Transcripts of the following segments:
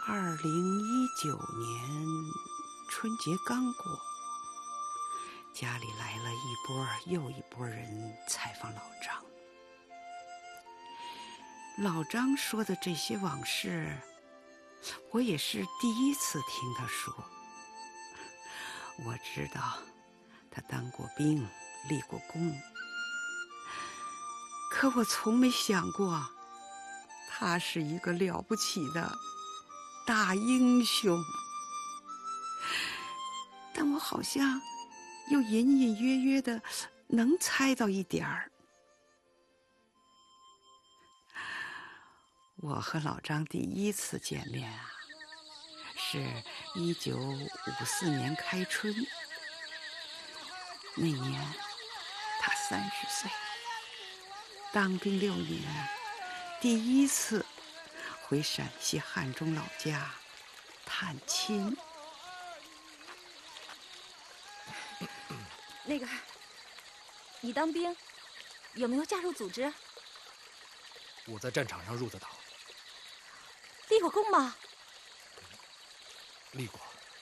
2019年春节刚过，家里来了一波又一波人采访老张。老张说的这些往事，我也是第一次听他说。我知道他当过兵，立过功，可我从没想过他是一个了不起的大英雄。但我好像又隐隐约约的能猜到一点儿。我和老张第一次见面啊，是1954年开春。那年他30岁，当兵6年，第一次回陕西汉中老家探亲。 那个，你当兵有没有加入组织？ 我在战场上入的党。 立过功吗？ 立过。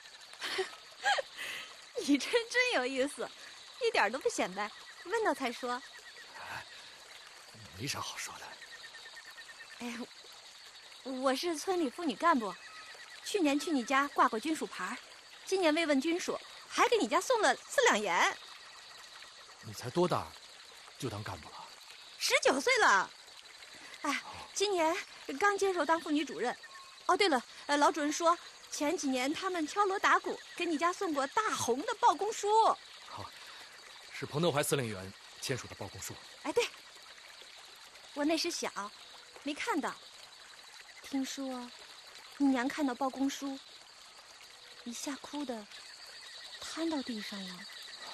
你真有意思，一点都不显摆，问到才说。 没啥好说的。 哎，我是村里妇女干部，去年去你家挂过军属牌，今年慰问军属，还给你家送了4两盐。 你才多大，就当干部了 ？19岁了。哎，今年刚接手当妇女主任。哦，对了，老主任说前几年他们敲锣打鼓给你家送过大红的报功书。 好，是彭德怀司令员签署的报功书。 哎，对，我那时小，没看到。听说你娘看到报功书，一下哭的瘫到地上了。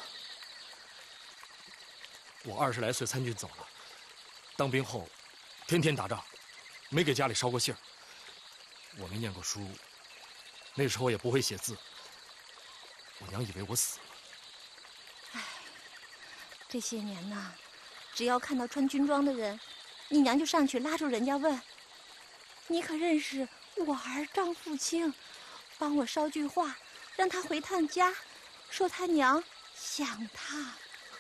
我20来岁参军走了，当兵后天天打仗，没给家里捎过信儿。我没念过书，那时候也不会写字。我娘以为我死了。 唉，这些年呐，只要看到穿军装的人，你娘就上去拉住人家问：“你可认识我儿张富清？帮我捎句话，让他回趟家，说他娘想他。”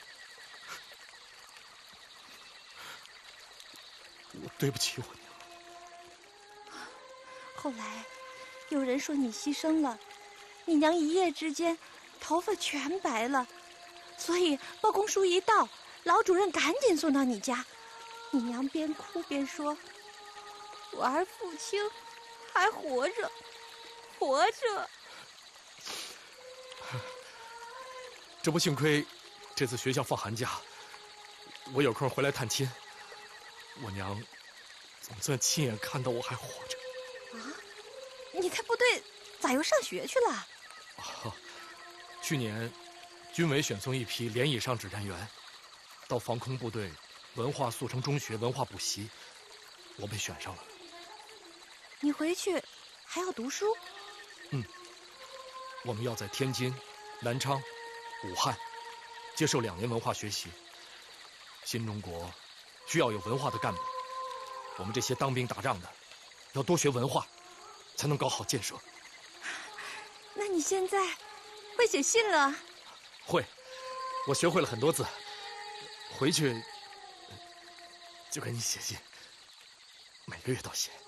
我对不起我娘。 后来有人说你牺牲了，你娘一夜之间头发全白了，所以报功书一到，老主任赶紧送到你家。你娘边哭边说：“我儿父亲还活着，活着。” 这不幸亏这次学校放寒假，我有空回来探亲，我娘总算亲眼看到我还活着。 啊，你在部队咋又上学去了？ 去年军委选送一批连以上指战员到防空部队文化速成中学文化补习，我被选上了。 你回去还要读书？ 我们要在天津、南昌、武汉接受2年文化学习。新中国需要有文化的干部，我们这些当兵打仗的要多学文化，才能搞好建设。 那你现在会写信了？ 会，我学会了很多字，回去就给你写信，每个月都写。